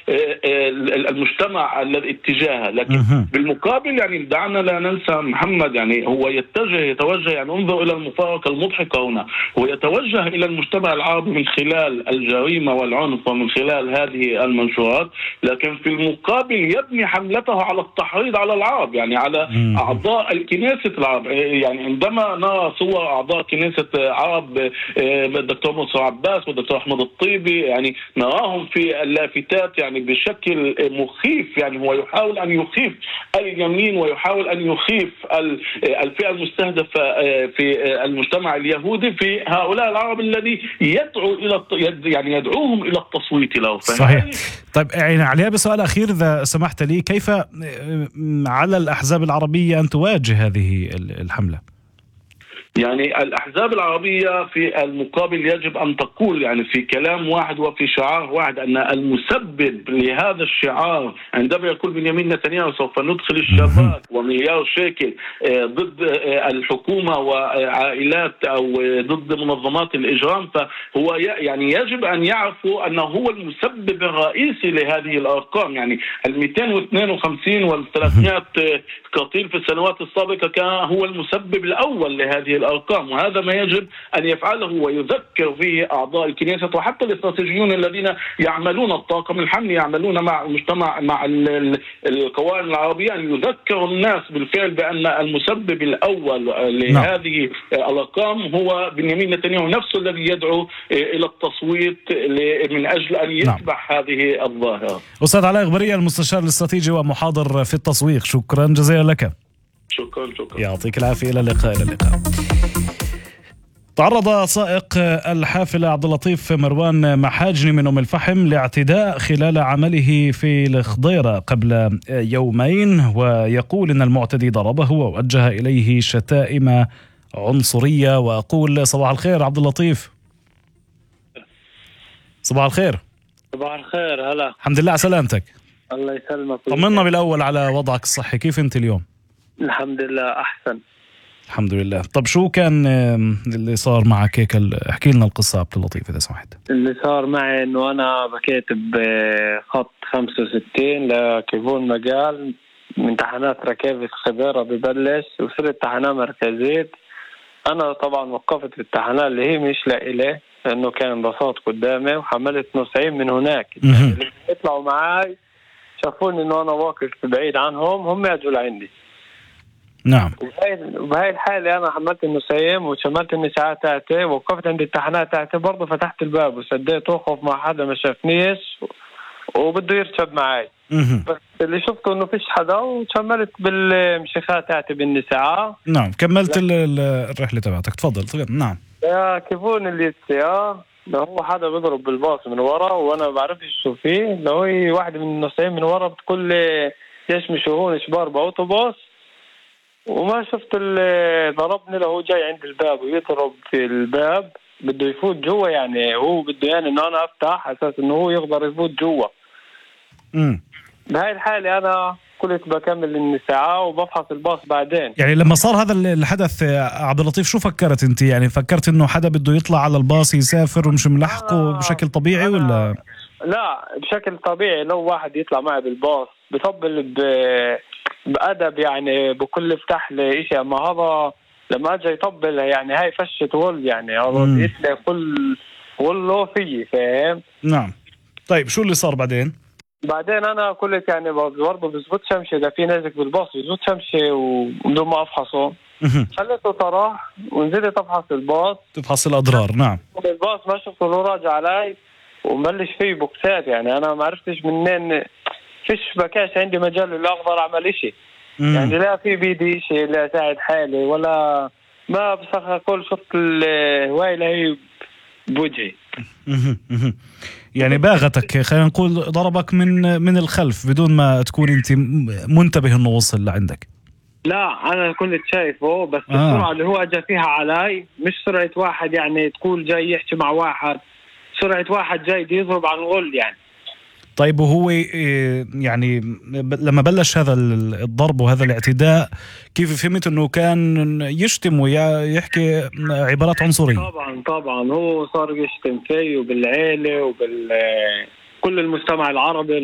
المجتمع الذي اتجاهه. لكن بالمقابل يعني دعنا لا ننسى محمد، يعني هو يتوجه يعني انظر إلى المفارقة المضحكة هنا، هو يتوجه إلى المجتمع العربي من خلال الجريمة والعنف ومن خلال هذه المنشورات، لكن في المقابل يبني حملته على التحريض على العرب، يعني على أعضاء الكنيسة العرب. يعني عندما نرى صور أعضاء كنيسة عرب الدكتور مصطفى عباس والدكتور أحمد الطيبي، يعني نراهم في اللافتات يعني بشكل مخيف. يعني هو يحاول أن يخيف اليمين ويحاول أن يخيف الفئة المستهدفة في المجتمع اليهودي في هؤلاء العرب الذي يدعو إلى يعني يدعوهم إلى التصويت له. صحيح. طيب يعني عليها بسؤال أخير إذا سمحت لي، كيف على الأحزاب العربية أن تواجه هذه الحملة؟ يعني الأحزاب العربية في المقابل يجب أن تقول يعني في كلام واحد وفي شعار واحد أن المسبب لهذا الشعار عندما يقول بنيامين نتنياهو سوف ندخل الشباب ومليار شيكل ضد الحكومة وعائلات أو ضد منظمات الإجرام، فهو يعني يجب أن يعرفوا أنه هو المسبب الرئيسي لهذه الأرقام. يعني 252 وال300 قتيل في السنوات السابقة كان هو المسبب الأول لهذه الأرقام، وهذا ما يجب أن يفعله ويذكر فيه أعضاء الكنيسة وحتى الاستراتيجيون الذين يعملون الطاقم الحملي يعملون مع المجتمع مع القوائم العربية، أن يذكروا الناس بالفعل بأن المسبب الأول لهذه الأرقام هو بنيامين نتنياهو نفسه الذي يدعو إلى التصويت من أجل أن يتبع هذه الظاهرة. أستاذ علاء إغبرية، المستشار الاستراتيجي ومحاضر في التسويق، شكرا جزيلا لك. شكرا. يعطيك العافية. إلى اللقاء. تعرض سائق الحافلة عبد اللطيف مروان محاجني من أم الفحم لاعتداء خلال عمله في الخضيرة قبل يومين، ويقول إن المعتدي ضربه ووجه إليه شتائم عنصرية. وأقول صباح الخير عبد اللطيف. صباح الخير. صباح الخير. هلا. الحمد لله على سلامتك. الله يسلمك. طمنا بالأول على وضعك الصحي، كيف أنت اليوم؟ الحمد لله أحسن. الحمد لله. طب شو كان اللي صار معك هيك؟ احكي لنا القصة عبد اللطيف إذا سمحت. اللي صار معي إنه أنا بكيت بخط 65 لكيفون مجال من امتحانات ركابة خبيرة ببلش، وصرت تحناة مركزية. أنا طبعا وقفت في التحناة اللي هي مش لإلي لأنه كان بساط قدامي، وحملت نصعين من هناك اللي يطلعوا معاي شافوني إنه أنا واقف بعيد عنهم، هم يجوا لعندي. نعم. وبهاي الحالة أنا حملت النسيم وشملت النساء تاعتي، وقفت عند التحنات تاعتي برضه، فتحت الباب وسديت وخف مع حدا ما شافنيش وبده يركب معي. بس اللي شفته إنه فيش حدا، وشملت بالمشيخات تاعتي بالنساء. نعم. كملت الرحلة تبعتك. تفضل. نعم. يا كيفون اللي السيارة لو هو حدا بيضرب بالباص من ورا وأنا بعرفش شو فيه، لو هي واحدة من النسائين من ورا بتقول لي ليش مش هون شبار بأوتوباس، وما شفت اللي ضربني له. جاي عند الباب ويضرب في الباب بده يفوت جوا، يعني هو بده يعني انه انا افتح اساس انه هو يقدر يفوت جوا. بهاي الحالة انا كنت بكمل الساعة وبفحص الباص بعدين. يعني لما صار هذا الحدث عبد اللطيف شو فكرت انت؟ يعني فكرت انه حدا بده يطلع على الباص يسافر ومش ملحقه بشكل طبيعي ولا؟ لا بشكل طبيعي. لو واحد يطلع معي بالباص بطبل بأدب، يعني بكل افتح لي إشي. أما هذا لما أجي يطبل يعني هاي فشة ولد، يعني هذا يتلي كل والله فيه، فاهم؟ نعم. طيب شو اللي صار بعدين أنا قلت يعني برضه بزبط شمشي، إذا في نازك بالباص بزبط شمشي ومدون ما أفحصه. خليته طرح ونزلت أفحص الباص، تفحص الأضرار. نعم. الباص ما شفته له راجع علي وملش فيه بوكسات، يعني أنا ما عرفتش منين، فيش بكاش عندي مجال اللي أقدر أعمل إشي. يعني لا في بيدي إشي لا أساعد حالي ولا ما بصخ كل شط الهواية هي بوجهي. يعني باغتك، خلينا نقول ضربك من الخلف بدون ما تكون أنت منتبه إنه وصل لعندك. لا أنا كنت شايفه، بس السرعة اللي هو أجا فيها علي مش سرعة واحد يعني تقول جاي يحكي مع واحد، سرعة واحد جاي يضرب عن غل يعني. طيب وهو يعني لما بلش هذا الضرب وهذا الاعتداء كيف فهمت انه كان يشتم ويحكي عبارات عنصرية؟ طبعا هو صار يشتم فيه وبالعيلة وبال كل المجتمع العربي.